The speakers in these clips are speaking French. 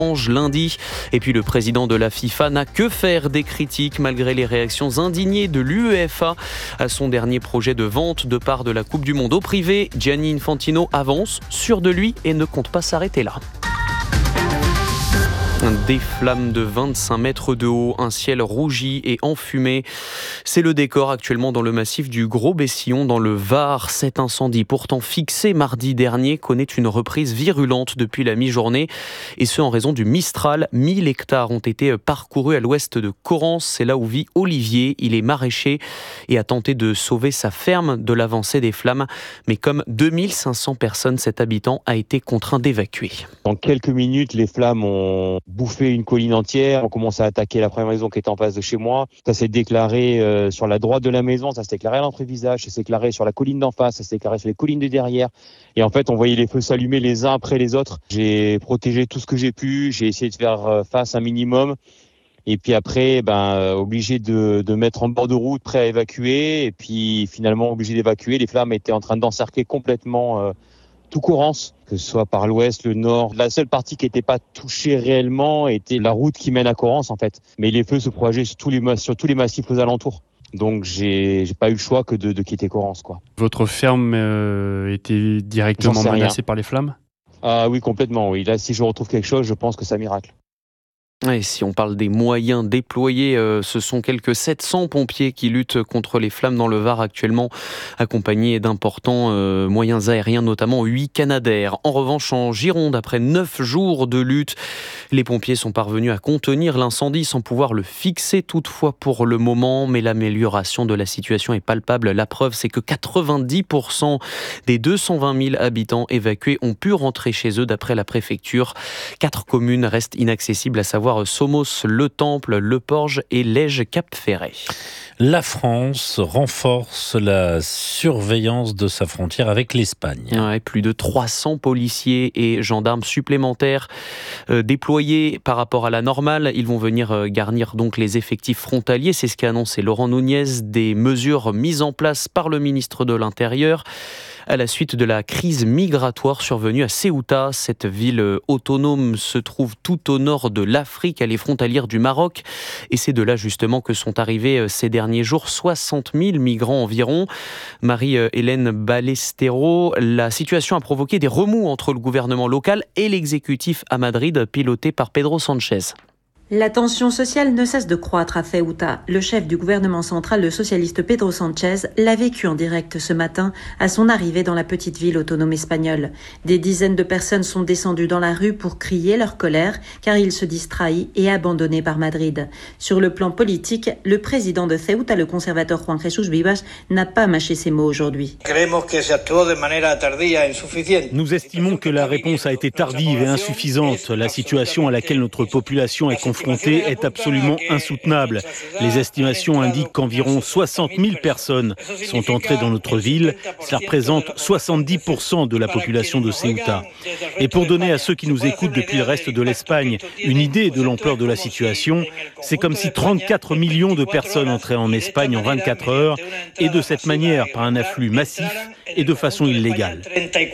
lundi. Et puis le président de la FIFA n'a que faire des critiques malgré les réactions indignées de l'UEFA à son dernier projet de vente de part de la Coupe du Monde au privé. Gianni Infantino avance, sûr de lui et ne compte pas s'arrêter là. Des flammes de 25 mètres de haut, un ciel rougi et enfumé. C'est le décor actuellement dans le massif du Gros-Bessillon dans le Var. Cet incendie, pourtant fixé mardi dernier, connaît une reprise virulente depuis la mi-journée. Et ce en raison du Mistral. 1000 hectares ont été parcourus à l'ouest de Corrence. C'est là où vit Olivier. Il est maraîcher et a tenté de sauver sa ferme de l'avancée des flammes. Mais comme 2500 personnes, cet habitant a été contraint d'évacuer. En quelques minutes, les flammes ont bouffé une colline entière. On commence à attaquer la première maison qui est en face de chez moi. Ça s'est déclaré sur la droite de la maison, ça s'est déclaré à l'entrée-visage, ça s'est déclaré sur la colline d'en face, ça s'est déclaré sur les collines de derrière. Et en fait, on voyait les feux s'allumer les uns après les autres. J'ai protégé tout ce que j'ai pu, j'ai essayé de faire face un minimum. Et puis après, obligé de mettre en bord de route, prêt à évacuer. Et puis finalement, obligé d'évacuer. Les flammes étaient en train d'encercler complètement tout Corrence, que ce soit par l'ouest, le nord. La seule partie qui n'était pas touchée réellement était la route qui mène à Corrence, en fait. Mais les feux se propageaient sur tous les massifs aux alentours. Donc j'ai pas eu le choix que de quitter Corrence, quoi. Votre ferme était directement menacée par les flammes ? Ah oui, complètement, oui. Là, si je retrouve quelque chose, je pense que c'est un miracle. Et si on parle des moyens déployés, ce sont quelques 700 pompiers qui luttent contre les flammes dans le Var actuellement, accompagnés d'importants moyens aériens, notamment 8 Canadair. En revanche, en Gironde, après 9 jours de lutte, les pompiers sont parvenus à contenir l'incendie sans pouvoir le fixer toutefois pour le moment. Mais l'amélioration de la situation est palpable. La preuve, c'est que 90% des 220 000 habitants évacués ont pu rentrer chez eux d'après la préfecture. 4 communes restent inaccessibles, à savoir Somos, Le Temple, Le Porge et Lège-Cap-Ferret. La France renforce la surveillance de sa frontière avec l'Espagne. Ouais, plus de 300 policiers et gendarmes supplémentaires déployés par rapport à la normale. Ils vont venir garnir donc les effectifs frontaliers. C'est ce qu'a annoncé Laurent Nunez. Des mesures mises en place par le ministre de l'Intérieur à la suite de la crise migratoire survenue à Ceuta. Cette ville autonome se trouve tout au nord de l'Afrique. Elle est frontalière du Maroc. Et c'est de là justement que sont arrivés ces derniers jours 60 000 migrants environ. Marie-Hélène Ballesteros, la situation a provoqué des remous entre le gouvernement local et l'exécutif à Madrid, piloté par Pedro Sánchez. La tension sociale ne cesse de croître à Ceuta. Le chef du gouvernement central, le socialiste Pedro Sánchez, l'a vécu en direct ce matin à son arrivée dans la petite ville autonome espagnole. Des dizaines de personnes sont descendues dans la rue pour crier leur colère car ils se disent trahis et abandonnés par Madrid. Sur le plan politique, le président de Ceuta, le conservateur Juan Jesús Vivas, n'a pas mâché ses mots aujourd'hui. Nous estimons que la réponse a été tardive et insuffisante. La situation à laquelle notre population est confrontée est absolument insoutenable. Les estimations indiquent qu'environ 60 000 personnes sont entrées dans notre ville. Cela représente 70% de la population de Ceuta. Et pour donner à ceux qui nous écoutent depuis le reste de l'Espagne une idée de l'ampleur de la situation, c'est comme si 34 millions de personnes entraient en Espagne en 24 heures et de cette manière par un afflux massif et de façon illégale.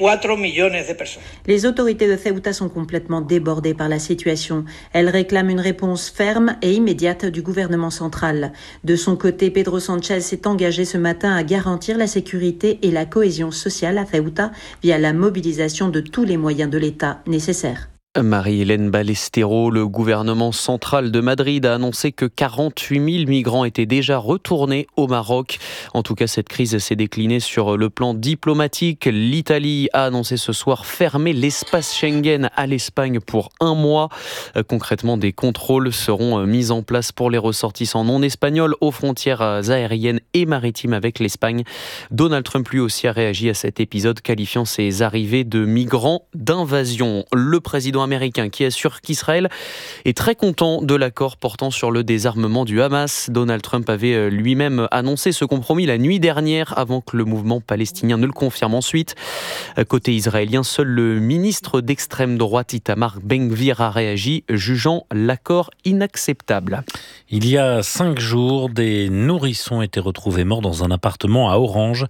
Les autorités de Ceuta sont complètement débordées par la situation. Elles réclament une réponse ferme et immédiate du gouvernement central. De son côté, Pedro Sánchez s'est engagé ce matin à garantir la sécurité et la cohésion sociale à Ceuta via la mobilisation de tous les moyens de l'État nécessaires. Marie-Hélène Ballesteros, le gouvernement central de Madrid a annoncé que 48 000 migrants étaient déjà retournés au Maroc. En tout cas, cette crise s'est déclinée sur le plan diplomatique. L'Italie a annoncé ce soir fermer l'espace Schengen à l'Espagne pour 1 mois. Concrètement, des contrôles seront mis en place pour les ressortissants non espagnols aux frontières aériennes et maritimes avec l'Espagne. Donald Trump lui aussi a réagi à cet épisode, qualifiant ces arrivées de migrants d'invasion. Le président américain qui assure qu'Israël est très content de l'accord portant sur le désarmement du Hamas. Donald Trump avait lui-même annoncé ce compromis la nuit dernière avant que le mouvement palestinien ne le confirme ensuite. Côté israélien, seul le ministre d'extrême droite Itamar Ben-Gvir a réagi, jugeant l'accord inacceptable. Il y a 5 jours, des nourrissons étaient retrouvés morts dans un appartement à Orange,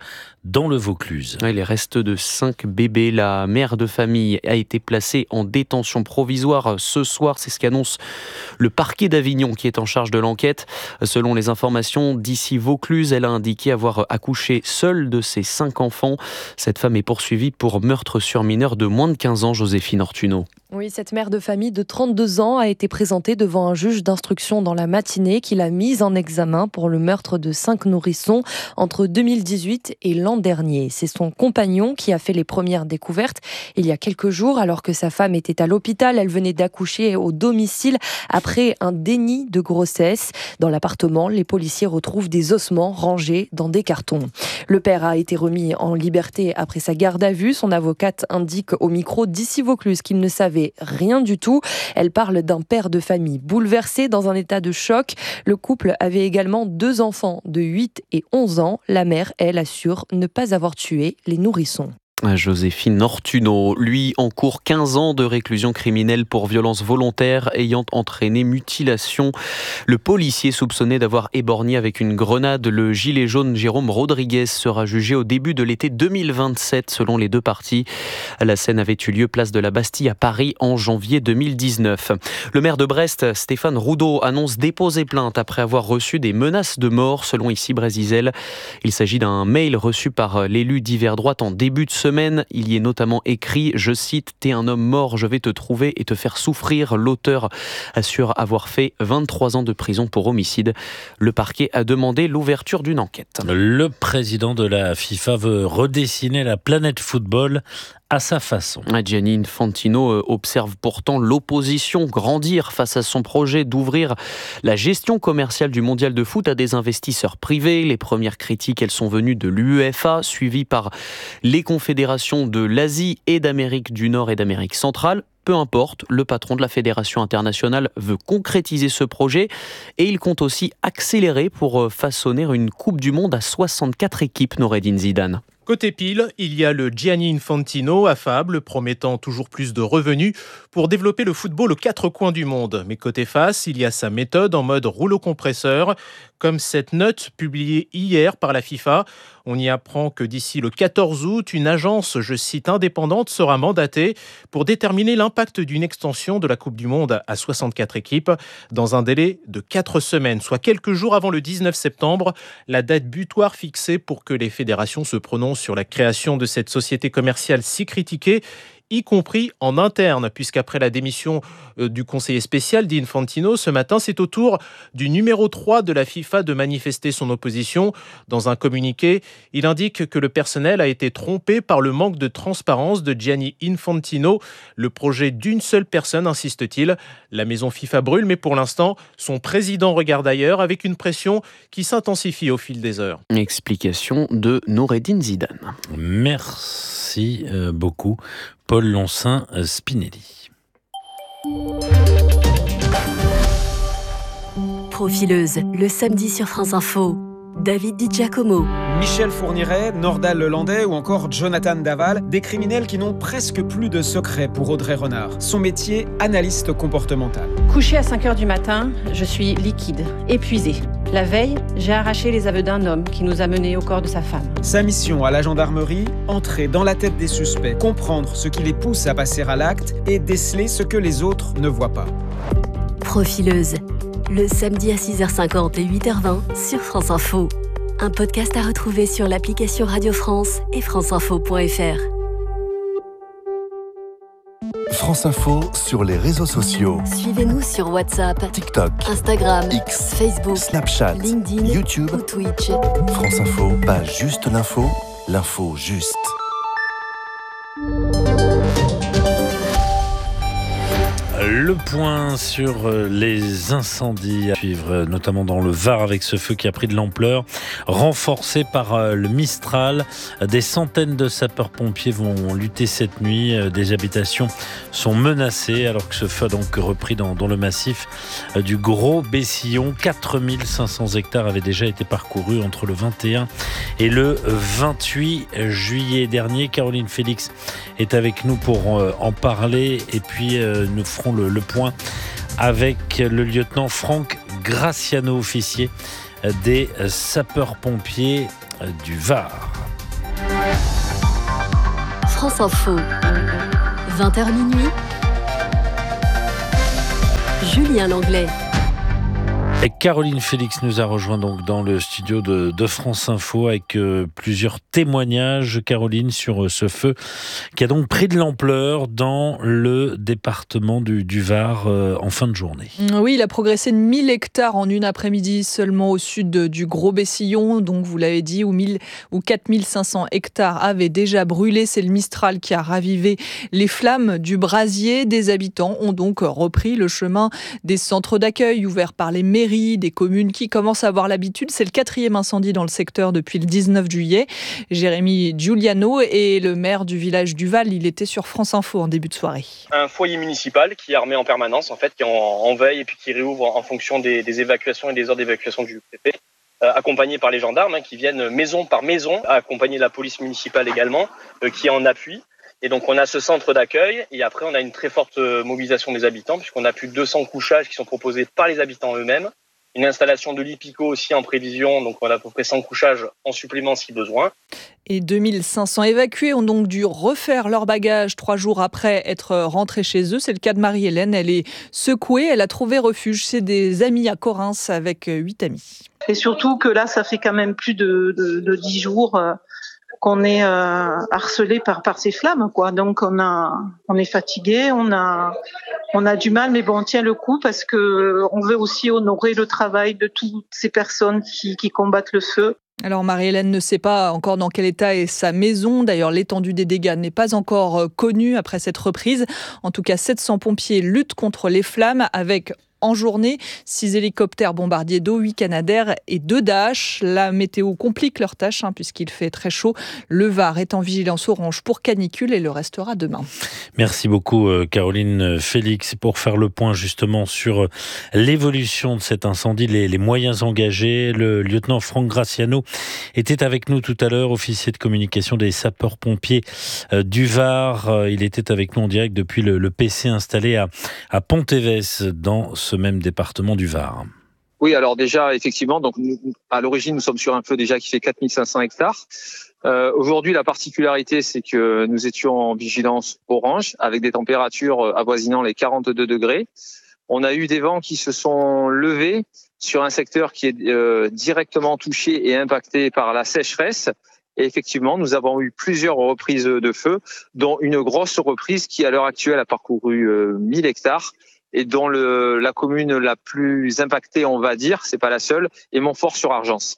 dans le Vaucluse. Les restes de 5 bébés. La mère de famille a été placée en détention provisoire ce soir. C'est ce qu'annonce le parquet d'Avignon qui est en charge de l'enquête. Selon les informations d'ici Vaucluse, elle a indiqué avoir accouché seule de ses 5 enfants. Cette femme est poursuivie pour meurtre sur mineur de moins de 15 ans, Joséphine Ortuno. Oui, cette mère de famille de 32 ans a été présentée devant un juge d'instruction dans la matinée qui l'a mise en examen pour le meurtre de 5 nourrissons entre 2018 et l'an dernier. C'est son compagnon qui a fait les premières découvertes il y a quelques jours alors que sa femme était à l'hôpital. Elle venait d'accoucher au domicile après un déni de grossesse. Dans l'appartement, les policiers retrouvent des ossements rangés dans des cartons. Le père a été remis en liberté après sa garde à vue. Son avocate indique au micro d'ici Vaucluse qu'il ne savait rien du tout. Elle parle d'un père de famille bouleversé, dans un état de choc. Le couple avait également 2 enfants de 8 et 11 ans. La mère, elle, assure ne pas avoir tué les nourrissons. Joséphine Ortuno, lui, encourt 15 ans de réclusion criminelle pour violence volontaire ayant entraîné mutilation. Le policier soupçonné d'avoir éborgné avec une grenade le gilet jaune Jérôme Rodriguez sera jugé au début de l'été 2027 selon les 2 parties. La scène avait eu lieu place de la Bastille à Paris en janvier 2019. Le maire de Brest, Stéphane Roudot, annonce déposer plainte après avoir reçu des menaces de mort selon Ici Brésisel. Il s'agit d'un mail reçu par l'élu d'hiver droite en début de semaine. Il y est notamment écrit, je cite, « T'es un homme mort, je vais te trouver et te faire souffrir ». L'auteur assure avoir fait 23 ans de prison pour homicide. Le parquet a demandé l'ouverture d'une enquête. Le président de la FIFA veut redessiner la planète football à sa façon. Gianni Infantino observe pourtant l'opposition grandir face à son projet d'ouvrir la gestion commerciale du mondial de foot à des investisseurs privés. Les premières critiques, elles sont venues de l'UEFA, suivies par les confédérations de l'Asie et d'Amérique du Nord et d'Amérique centrale. Peu importe, le patron de la Fédération internationale veut concrétiser ce projet et il compte aussi accélérer pour façonner une Coupe du Monde à 64 équipes, Noureddine Zidane. Côté pile, il y a le Gianni Infantino, affable, promettant toujours plus de revenus pour développer le football aux 4 coins du monde. Mais côté face, il y a sa méthode en mode rouleau compresseur, comme cette note publiée hier par la FIFA. On y apprend que d'ici le 14 août, une agence, je cite, indépendante sera mandatée pour déterminer l'impact d'une extension de la Coupe du Monde à 64 équipes dans un délai de 4 semaines, soit quelques jours avant le 19 septembre, la date butoir fixée pour que les fédérations se prononcent sur la création de cette société commerciale si critiquée, y compris en interne, puisqu'après la démission du conseiller spécial d'Infantino, ce matin, c'est au tour du numéro 3 de la FIFA de manifester son opposition. Dans un communiqué, il indique que le personnel a été trompé par le manque de transparence de Gianni Infantino. Le projet d'une seule personne, insiste-t-il. La maison FIFA brûle, mais pour l'instant, son président regarde ailleurs avec une pression qui s'intensifie au fil des heures. Explication de Noureddine Zidane. Merci beaucoup. Paul Loncin-Spinelli. Profileuse, le samedi sur France Info. David Di Giacomo. Michel Fourniret, Nordal Lelandais ou encore Jonathan Daval, des criminels qui n'ont presque plus de secret pour Audrey Renard. Son métier, analyste comportemental. Couché à 5h du matin, je suis liquide, épuisée. La veille, j'ai arraché les aveux d'un homme qui nous a menés au corps de sa femme. Sa mission à la gendarmerie, entrer dans la tête des suspects, comprendre ce qui les pousse à passer à l'acte et déceler ce que les autres ne voient pas. Profileuse, le samedi à 6h50 et 8h20 sur France Info. Un podcast à retrouver sur l'application Radio France et franceinfo.fr. France Info sur les réseaux sociaux. Suivez-nous sur WhatsApp, TikTok, Instagram, X, Facebook, Snapchat, LinkedIn, YouTube ou Twitch. France Info, pas juste l'info, l'info juste. Le point sur les incendies à suivre, notamment dans le Var avec ce feu qui a pris de l'ampleur, renforcé par le Mistral. Des centaines de sapeurs-pompiers vont lutter cette nuit. Des habitations sont menacées alors que ce feu a donc repris dans le massif du Gros Bessillon. 4500 hectares avaient déjà été parcourus entre le 21 et le 28 juillet dernier. Caroline Félix est avec nous pour en parler et puis nous ferons le point avec le lieutenant Franck Graciano, officier des sapeurs-pompiers du Var. France Info. 20h minuit. Julien Langlais. Et Caroline Félix nous a rejoint donc dans le studio de France Info avec plusieurs témoignages, Caroline, sur ce feu qui a donc pris de l'ampleur dans le département du Var en fin de journée. Oui, il a progressé de 1000 hectares en une après-midi seulement au sud du Gros-Bessillon, donc vous l'avez dit, où 4500 hectares avaient déjà brûlé. C'est le Mistral qui a ravivé les flammes du brasier. Des habitants ont donc repris le chemin des centres d'accueil ouverts par les mairies, des communes qui commencent à avoir l'habitude. C'est le 4e incendie dans le secteur depuis le 19 juillet. Jérémy Giuliano est le maire du village du Val. Il était sur France Info en début de soirée. Un foyer municipal qui est armé en permanence, en fait, qui est en veille et puis qui réouvre en fonction des évacuations et des heures d'évacuation du préfet, accompagné par les gendarmes qui viennent maison par maison, accompagner la police municipale également, qui est en appui. Et donc on a ce centre d'accueil et après on a une très forte mobilisation des habitants puisqu'on a plus de 200 couchages qui sont proposés par les habitants eux-mêmes. Une installation de lit Pico aussi en prévision, donc on a à peu près 100 couchages en supplément si besoin. Et 2500 évacués ont donc dû refaire leur bagage 3 jours après être rentrés chez eux. C'est le cas de Marie-Hélène. Elle est secouée, elle a trouvé refuge chez des amis à Correns avec 8 amis. Et surtout que là, ça fait quand même plus de 10 jours qu'on est harcelé par ces flammes, quoi. Donc on est fatigué, on a du mal, mais bon, on tient le coup parce que on veut aussi honorer le travail de toutes ces personnes qui combattent le feu. Alors Marie-Hélène ne sait pas encore dans quel état est sa maison. D'ailleurs, l'étendue des dégâts n'est pas encore connue après cette reprise. En tout cas, 700 pompiers luttent contre les flammes avec en journée 6 hélicoptères bombardiers d'eau, 8 Canadair et 2 Dash. La météo complique leur tâche puisqu'il fait très chaud. Le Var est en vigilance orange pour canicule et le restera demain. Merci beaucoup Caroline Félix pour faire le point justement sur l'évolution de cet incendie, les moyens engagés. Le lieutenant Franck Graciano était avec nous tout à l'heure, officier de communication des sapeurs-pompiers du Var. Il était avec nous en direct depuis le PC installé à Pontévès dans ce même département du Var. Oui, alors déjà, effectivement, donc à l'origine, nous sommes sur un feu déjà qui fait 4500 hectares. Aujourd'hui, la particularité, c'est que nous étions en vigilance orange avec des températures avoisinant les 42 degrés. On a eu des vents qui se sont levés sur un secteur qui est directement touché et impacté par la sécheresse. Et effectivement, nous avons eu plusieurs reprises de feu, dont une grosse reprise qui, à l'heure actuelle, a parcouru 1000 hectares. Et dont la commune la plus impactée, on va dire, c'est pas la seule, est Montfort-sur-Argence.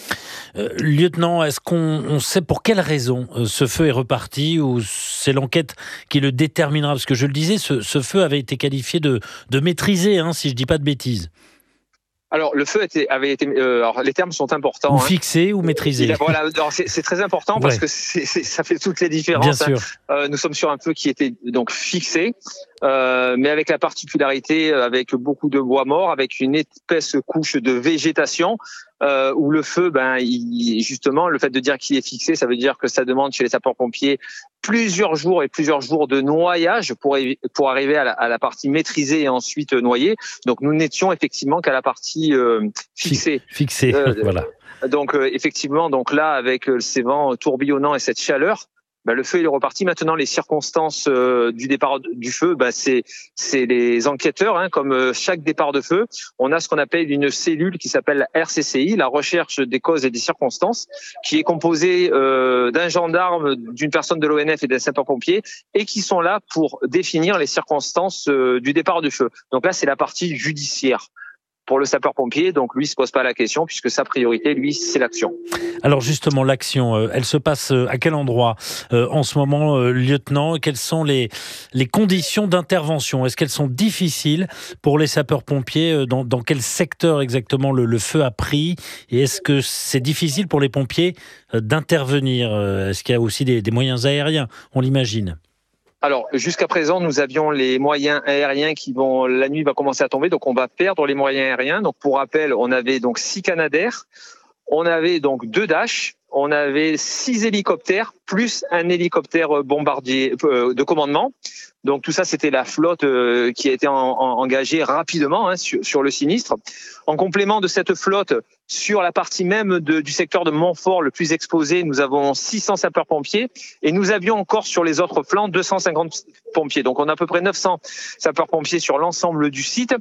Lieutenant, est-ce qu'on sait pour quelle raison ce feu est reparti ou c'est l'enquête qui le déterminera? Parce que je le disais, ce feu avait été qualifié de maîtrisé, si je dis pas de bêtises. Alors, le feu avait été. Alors, les termes sont importants. Ou fixé ou maîtrisé. Voilà, alors c'est très important parce que ça fait toutes les différences. Bien sûr. Nous sommes sur un feu qui était donc fixé, mais avec la particularité, avec beaucoup de bois mort, avec une épaisse couche de végétation, où le feu, justement, le fait de dire qu'il est fixé, ça veut dire que ça demande chez les sapeurs-pompiers plusieurs jours de noyage pour arriver à la partie maîtrisée et ensuite noyée. Donc nous n'étions effectivement qu'à la partie fixée. Fixée, voilà. Donc effectivement, donc là avec ces vents tourbillonnants et cette chaleur, le feu il est reparti. Maintenant, les circonstances du départ du feu, c'est les enquêteurs. Comme chaque départ de feu, on a ce qu'on appelle une cellule qui s'appelle RCCI, la recherche des causes et des circonstances, qui est composée d'un gendarme, d'une personne de l'ONF et d'un sapeur-pompier, et qui sont là pour définir les circonstances du départ du feu. Donc là, c'est la partie judiciaire. Pour le sapeur-pompier, donc lui, il se pose pas la question puisque sa priorité, lui, c'est l'action. Alors justement, l'action, elle se passe à quel endroit en ce moment, lieutenant? Quelles sont les conditions d'intervention? Est-ce qu'elles sont difficiles pour les sapeurs-pompiers? Dans quel secteur exactement le feu a pris? Et est-ce que c'est difficile pour les pompiers d'intervenir? Est-ce qu'il y a aussi des moyens aériens? On l'imagine. Alors, jusqu'à présent, nous avions les moyens aériens la nuit va commencer à tomber, donc on va perdre les moyens aériens. Donc, pour rappel, on avait donc 6 Canadair, on avait donc 2 Dash, on avait 6 hélicoptères plus un hélicoptère bombardier de commandement. Donc tout ça, c'était la flotte qui a été engagée rapidement sur le sinistre. En complément de cette flotte, sur la partie même du secteur de Montfort, le plus exposé, nous avons 600 sapeurs-pompiers et nous avions encore sur les autres flancs 250 pompiers. Donc on a à peu près 900 sapeurs-pompiers sur l'ensemble du site.